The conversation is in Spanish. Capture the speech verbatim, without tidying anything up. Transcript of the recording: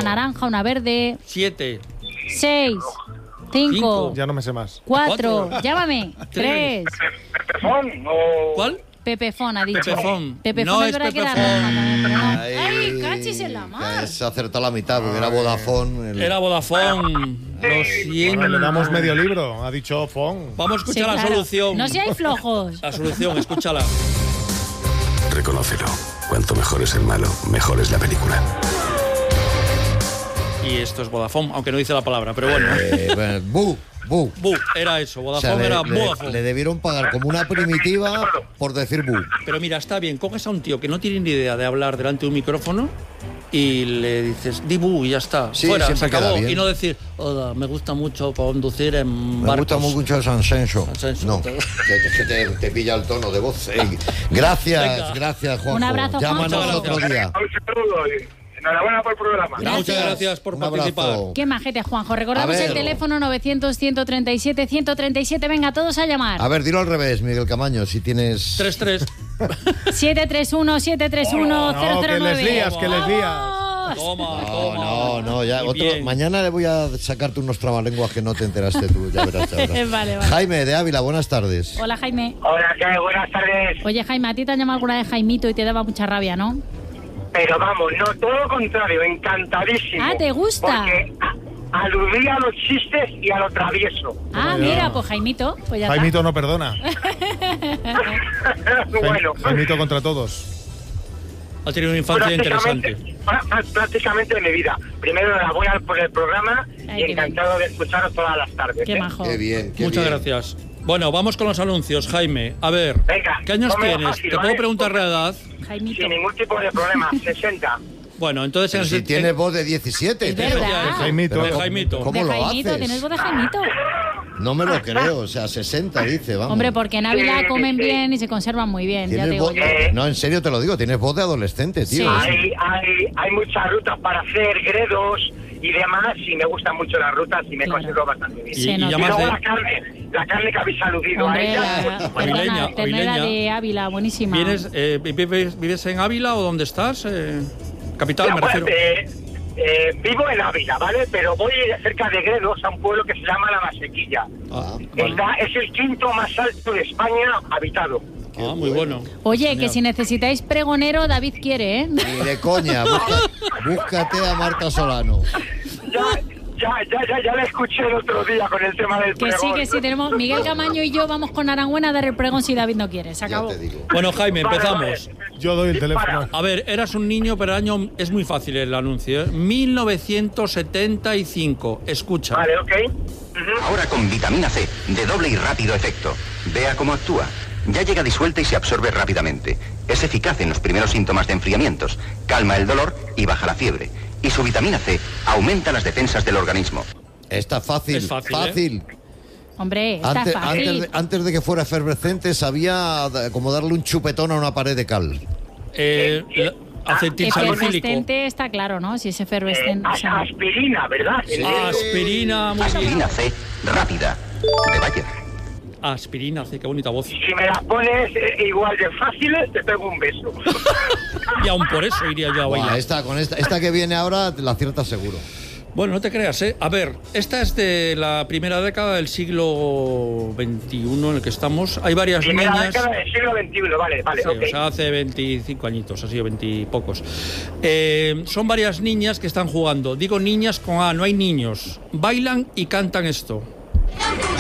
roja, naranja, una verde. Siete. Seis. Cinco. Cinco. Ya no me sé más. Cuatro. Cuatro. Llámame. Tres. Pepefón o... ¿Cuál? Pepefón ha dicho. Pepefón. Pepefón No es es verdad que era Pepefón. roja también, pero no. Ay, Ay, cachis en la mar. Se ha acertado la mitad porque era Vodafone. el- Era Vodafone. Lo siento. Bueno, le damos medio libro. Ha dicho Fon. Vamos a Sí, escuchar la claro. solución. No seáis flojos. La solución, escúchala. Reconócelo. Cuanto mejor es el malo, mejor es la película. Y esto es Vodafone, aunque no dice la palabra, pero bueno. Eh, bueno, bu, bu. Bu, era eso, O sea, Vodafone le, era le- Vodafone. le debieron pagar como una primitiva por decir bu. Pero mira, está bien, coges a un tío que no tiene ni idea de hablar delante de un micrófono y le dices, di bu y ya está, Sí, fuera, se siempre queda acabó. bien. Y no decir, hola, me gusta mucho conducir en Me barcos. gusta mucho el Sansenso. Sansenso. No, que, que te, te pilla el tono de voz. Ey, gracias, Venga. gracias, Juanjo. Un abrazo, Llámanos Juanjo. otro día. Un saludo y enhorabuena por el programa. Muchas gracias por Un participar. abrazo. Qué majete, Juanjo. Recordamos A ver. el teléfono novecientos, ciento treinta y siete, ciento treinta y siete. Venga, todos a llamar. A ver, dilo al revés, Miguel Camaño, si tienes... tres tres. siete tres uno, siete tres uno, cero No, cero que nueve. les lías, que les lías. ¡Vamos! Toma, No, toma. no, no, ya Y otro, bien. mañana le voy a sacarte unos trabalenguas que no te enteraste tú, ya verás, ya verás. Vale, vale. Jaime de Ávila, buenas tardes. Hola, Jaime. Hola, ¿qué? Buenas tardes. Oye, Jaime, a ti te han llamado alguna vez Jaimito y te daba mucha rabia, ¿no? Pero vamos, no, todo lo contrario, encantadísimo. Ah, ¿te gusta? Porque a- aludía a los chistes y a lo travieso. Ah, mira, pues Jaimito. Pues ya Jaimito no perdona. Bueno, Jaimito contra todos. Ha tenido una infancia prácticamente, interesante. prá- prá- prácticamente de mi vida. Primero, enhorabuena por el programa Ay, y qué encantado de escucharos todas las tardes. está. Qué ¿eh? majo. Qué bien, qué Muchas bien. gracias. Bueno, vamos con los anuncios, Jaime. A ver, Venga, ¿qué años ponme tienes? fácil, ¿Te ¿vale? puedo preguntar la edad? Jaimito. Sin ningún tipo de problema, sesenta. Bueno, entonces... Pero en si ese- tienes voz de diecisiete. Es tío. verdad. Ya, De Jaimito. Pero De ¿cómo- Jaimito. ¿Cómo de lo Jaimito, haces? ¿tienes voz de Jaimito? No me lo creo, o sea, sesenta dice, vamos. Hombre, porque en Ávila Sí, comen sí. bien y se conservan muy bien, ya te Tienes digo voz... yo. Eh. No, en serio te lo digo, tienes voz de adolescente, tío. Sí. Hay, hay, hay muchas rutas para hacer gredos y demás, y me gustan mucho las rutas y me Claro. considero bastante bien. Y, Se y nota. Y llamas luego de- la carne, la carne que habéis aludido a Hombre, ella. la, pues, Avileña, perdona, ternera avileña. de Ávila, buenísima. ¿Vienes, eh, vives, ¿Vives en Ávila o dónde estás? Eh, capital, ya, me bueno, refiero. eh, eh, vivo en Ávila, ¿vale? Pero voy cerca de Gredos a un pueblo que se llama La Masequilla. Ah, Está, es el quinto más alto de España habitado. Ah, muy bueno. Oye, Genial. que si necesitáis pregonero, David quiere, ¿eh? Ni de coña, busca- búscate a Marta Solano. Ya, ya, ya, ya, ya la escuché el otro día con el tema del Que sí, pregón. que sí, tenemos Miguel Camaño y yo vamos con Aranguena a dar el pregón si David no quiere, se Ya acabó. te digo. Bueno, Jaime, Vale, empezamos. vale. Yo doy el Dispara. teléfono. A ver, eras un niño, pero el año es muy fácil el anuncio. ¿eh? mil novecientos setenta y cinco. Escucha. Vale, ok. Ujú. Ahora con vitamina C, de doble y rápido efecto. Vea cómo actúa. Ya llega disuelta y se absorbe rápidamente. Es eficaz en los primeros síntomas de enfriamientos, calma el dolor y baja la fiebre. Y su vitamina C aumenta las defensas del organismo. Está fácil, Es fácil, fácil. Hombre, está Antes, fácil. antes, de, antes de que fuera efervescente sabía da- como darle un chupetón a una pared de cal. Eh, la- acetil salicílico. Efervescente está claro, ¿no? Si es Eh, efervescente. o as- sea, aspirina, ¿verdad? Sí. Aspirina, muy bien. Aspirina C, rápida, de Bayer. Aspirina, sí, qué bonita voz. Si me las pones eh, igual de fáciles, te pego un beso. Y aún por eso iría yo a Buah, bailar. esta, con esta, esta que viene ahora la aciertas seguro. Bueno, no te creas, ¿eh? A ver, esta es de la primera década del siglo veintiuno en el que estamos. Hay varias Primera niñas... década del siglo veintiuno, vale, vale, Sí, ok. o sea, hace veinticinco añitos, así, veintipocos. Eh, son varias niñas que están jugando. Digo niñas con A, no hay niños. Bailan y cantan esto.